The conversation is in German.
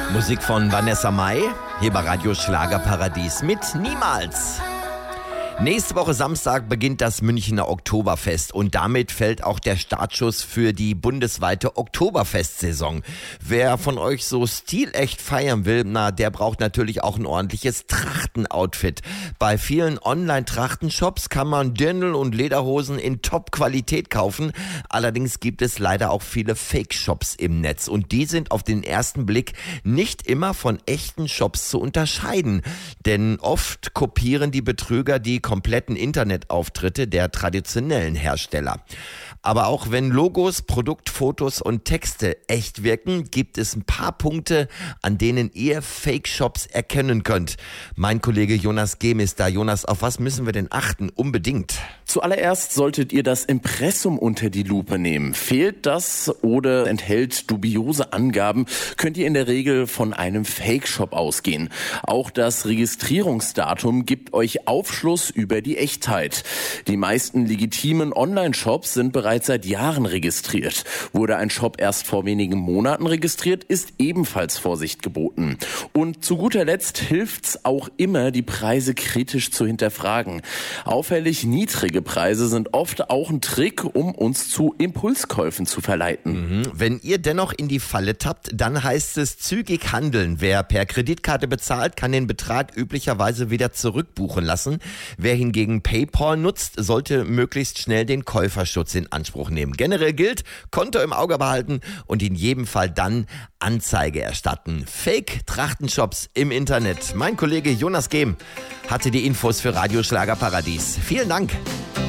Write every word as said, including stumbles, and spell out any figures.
Musik von Vanessa Mai, hier bei Radio Schlagerparadies mit Niemals. Nächste Woche Samstag beginnt das Münchner Oktoberfest und damit fällt auch der Startschuss für die bundesweite Oktoberfestsaison. Wer von euch so stilecht feiern will, na, der braucht natürlich auch ein ordentliches Trachtenoutfit. Bei vielen Online-Trachtenshops kann man Dirndl und Lederhosen in Top-Qualität kaufen. Allerdings gibt es leider auch viele Fake-Shops im Netz und die sind auf den ersten Blick nicht immer von echten Shops zu unterscheiden. Denn oft kopieren die Betrüger die kompletten Internetauftritte der traditionellen Hersteller. Aber auch wenn Logos, Produktfotos und Texte echt wirken, gibt es ein paar Punkte, an denen ihr Fake-Shops erkennen könnt. Mein Kollege Jonas Gehm ist da. Jonas, auf was müssen wir denn achten? Unbedingt. Zuallererst solltet ihr das Impressum unter die Lupe nehmen. Fehlt das oder enthält dubiose Angaben, könnt ihr in der Regel von einem Fake-Shop ausgehen. Auch das Registrierungsdatum gibt euch Aufschluss über die Echtheit. Die meisten legitimen Online-Shops sind bereits seit Jahren registriert. Wurde ein Shop erst vor wenigen Monaten registriert, ist ebenfalls Vorsicht geboten. Und zu guter Letzt hilft's auch immer, die Preise kritisch zu hinterfragen. Auffällig niedrige Preise sind oft auch ein Trick, um uns zu Impulskäufen zu verleiten. Mhm. Wenn ihr dennoch in die Falle tappt, dann heißt es zügig handeln. Wer per Kreditkarte bezahlt, kann den Betrag üblicherweise wieder zurückbuchen lassen. Wer hingegen PayPal nutzt, sollte möglichst schnell den Käuferschutz in Anspruch nehmen. Generell gilt, Konto im Auge behalten und in jedem Fall dann Anzeige erstatten. Fake-Trachtenshops im Internet. Mein Kollege Jonas Gehm hatte die Infos für Radio Schlagerparadies. Vielen Dank.